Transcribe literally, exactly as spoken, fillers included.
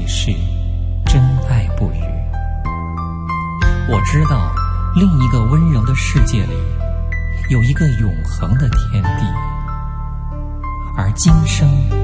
你是真爱不语。我知道另一个温柔的世界里有一个永恒的天地，而今生